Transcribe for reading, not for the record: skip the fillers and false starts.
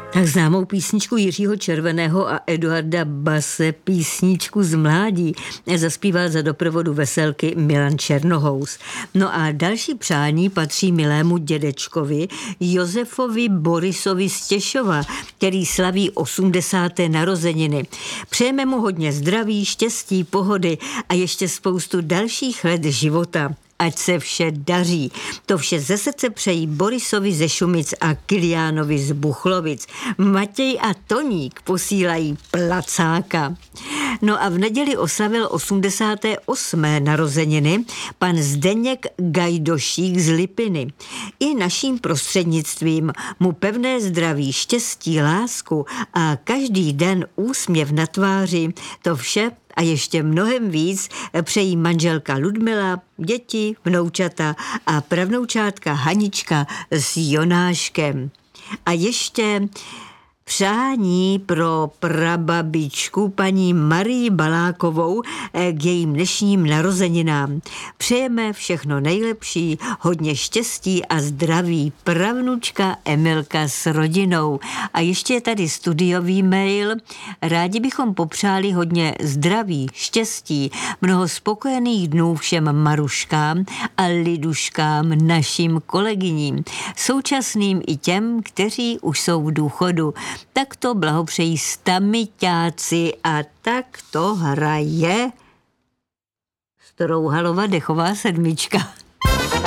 Tak známou písničku Jiřího Červeného a Eduarda Base, písničku z mládí, zaspíval za doprovodu veselky Milan Černohous. No a další přání patří milému dědečkovi Josefovi Borisovi z Těšova, který slaví 80. narozeniny. Přejeme mu hodně zdraví, štěstí, pohody a ještě spoustu dalších let života. Ať se vše daří. To vše ze srdce přejí Borisovi ze Šumic a Kiliánovi z Buchlovic. Matěj a Toník posílají placáka. No a v neděli oslavil 88. narozeniny pan Zdeněk Gajdošík z Lipiny. I naším prostřednictvím mu pevné zdraví, štěstí, lásku a každý den úsměv na tváři, to vše a ještě mnohem víc přejí manželka Ludmila, děti, vnoučata a pravnoučátka Hanička s Jonáškem. A ještě přání pro prababičku paní Marii Balákovou k jejím dnešním narozeninám. Přejeme všechno nejlepší, hodně štěstí a zdraví. Pravnučka Emilka s rodinou. A ještě je tady studiový mail. Rádi bychom popřáli hodně zdraví, štěstí, mnoho spokojených dnů všem Maruškám a Liduškám, našim kolegyním, současným i těm, kteří už jsou v důchodu. Tak to blahopřejí stamiťáci a tak to hraje Strouhalova dechová sedmička.